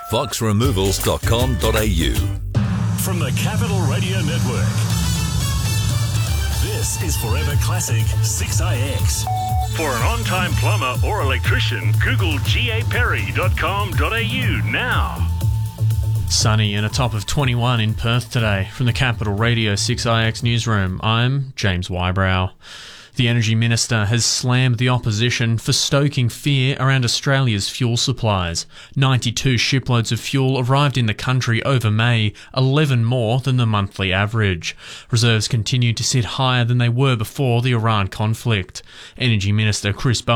foxremovals.com.au. From the Capital Radio Network, this is Forever Classic 6IX. For an on-time plumber or electrician, Google gaperry.com.au now. Sunny and a top of 21 in Perth today. From the Capital Radio 6IX newsroom, I'm James Wybrow. The Energy Minister has slammed the opposition for stoking fear around Australia's fuel supplies. 92 shiploads of fuel arrived in the country over May, 11 more than the monthly average. Reserves continue to sit higher than they were before the Iran conflict. Energy Minister Chris